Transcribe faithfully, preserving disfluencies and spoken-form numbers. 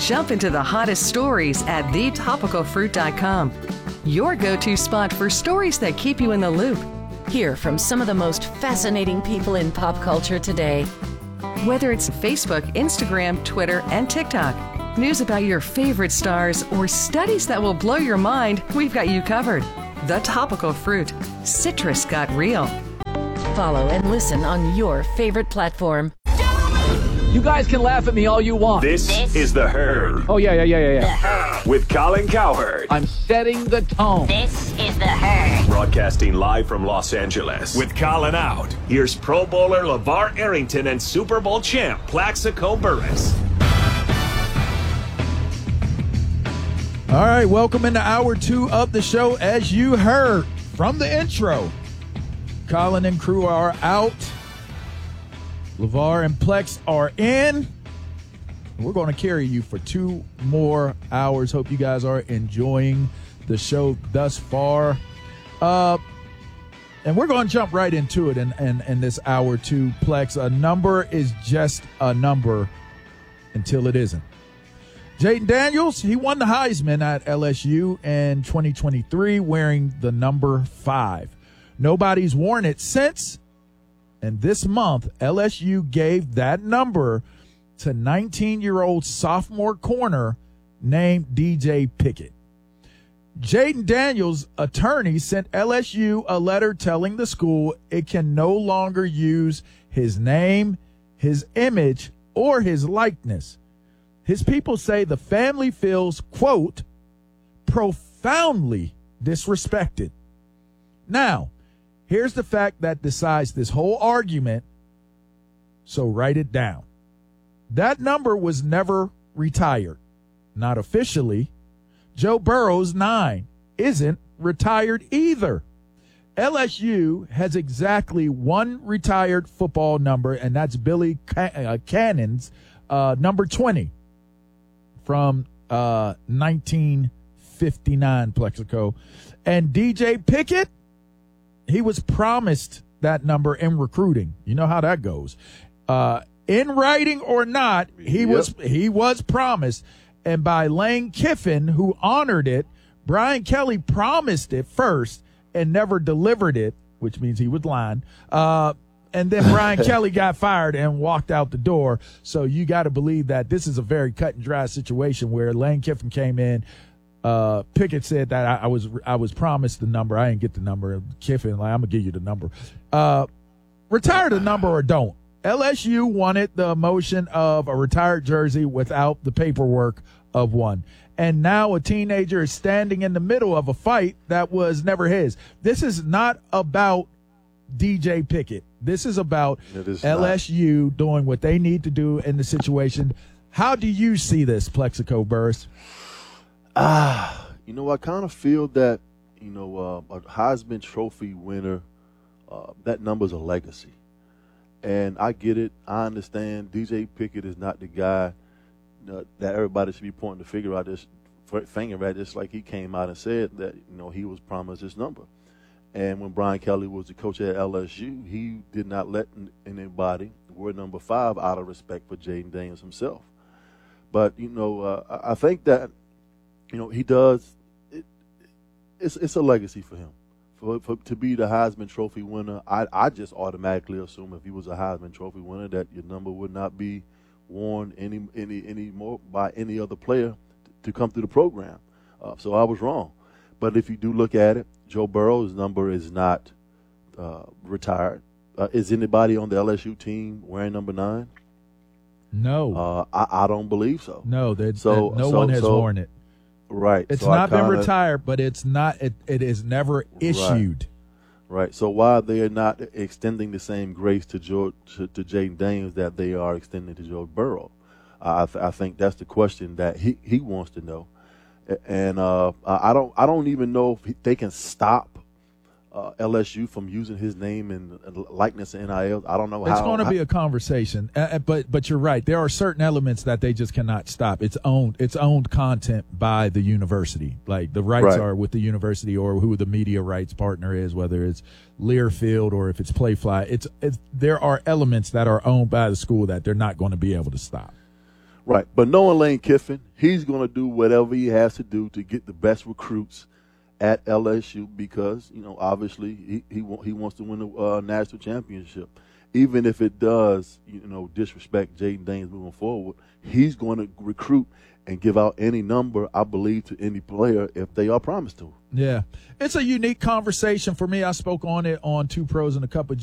Jump into the hottest stories at the topical fruit dot com. Your go-to spot for stories that keep you in the loop. Hear from some of the most fascinating people in pop culture today. Whether it's Facebook, Instagram, Twitter, and TikTok, news about your favorite stars, or studies that will blow your mind, we've got you covered. The Topical Fruit. Citrus got real. Follow and listen on your favorite platform. You guys can laugh at me all you want. This, this is The Herd. Oh, yeah, yeah, yeah, yeah, yeah. The Herd. With Colin Cowherd. I'm setting the tone. This is The Herd. Broadcasting live from Los Angeles. With Colin out, here's Pro Bowler LeVar Arrington and Super Bowl champ Plaxico Burress. All right, welcome into hour two of the show. As you heard from the intro, Colin and crew are out. LeVar and Plex are in. We're going to carry you for two more hours. Hope you guys are enjoying the show thus far. Uh, and we're going to jump right into it in, in, in this hour two. Plex, a number is just a number until it isn't. Jayden Daniels, he won the Heisman at L S U in twenty twenty-three wearing the number five. Nobody's worn it since. And this month, L S U gave that number to nineteen-year-old sophomore corner named D J Pickett. Jayden Daniels' attorney sent L S U a letter telling the school it can no longer use his name, his image, or his likeness. His people say the family feels, quote, profoundly disrespected. Now, here's the fact that decides this whole argument, so write it down. That number was never retired, not officially. Joe Burrow's nine isn't retired either. L S U has exactly one retired football number, and that's Billy Cannon's uh, number twenty from uh, nineteen fifty-nine, Plexico. And D J Pickett, he was promised that number in recruiting. You know how that goes. Uh, in writing or not, he yep. was he was promised. And by Lane Kiffin, who honored it, Brian Kelly promised it first and never delivered it, which means he was lying. Uh, and then Brian Kelly got fired and walked out the door. So you got to believe that this is a very cut and dry situation where Lane Kiffin came in. Uh, Pickett said that I, I was I was promised the number. I didn't get the number. Kiffin, like, I'm going to give you the number. Uh, retire the number or don't. L S U wanted the emotion of a retired jersey without the paperwork of one. And now a teenager is standing in the middle of a fight that was never his. This is not about D J Pickett. This is about is L S U not. doing what they need to do in the situation. How do you see this, Plexico Burress? Ah, you know, I kind of feel that, you know, uh, a Heisman Trophy winner, uh, that number's a legacy. And I get it. I understand D J Pickett is not the guy uh, that everybody should be pointing to figure out this finger at, just like he came out and said that, you know, he was promised this number. And when Brian Kelly was the coach at L S U, he did not let anybody wear number five out of respect for Jayden Daniels himself. But, you know, uh, I think that, you know, he does it, – it's, it's a legacy for him. For, for to be the Heisman Trophy winner, I, I just automatically assume if he was a Heisman Trophy winner that your number would not be worn any any any more by any other player to, to come through the program. Uh, so I was wrong. But if you do look at it, Joe Burrow's number is not uh, retired. Uh, is anybody on the L S U team wearing number nine? No. Uh, I, I don't believe so. No, that, so, that no so, one has so, worn it. Right. It's so not kinda, been retired, but it's not. It, it is never issued. Right. right. So why they are not extending the same grace to Joe, to, to Jayden Daniels that they are extending to Joe Burrow? Uh, I, th- I think that's the question that he, he wants to know. And uh, I don't I don't even know if they can stop uh, L S U from using his name and likeness in N I L. I don't know how. It's going to be a conversation, uh, but but you're right. There are certain elements that they just cannot stop. It's owned it's owned content by the university. Like the rights right. are with the university or who the media rights partner is, whether it's Learfield or if it's Playfly. It's, it's there are elements that are owned by the school that they're not going to be able to stop. Right. But knowing Lane Kiffin, he's going to do whatever he has to do to get the best recruits at L S U because, you know, obviously he he, wa- he wants to win the uh, national championship. Even if it does, you know, disrespect Jaden Daniels moving forward, he's going to recruit and give out any number, I believe, to any player if they are promised to. Yeah. It's a unique conversation for me. I spoke on it on Two Pros and a Cup of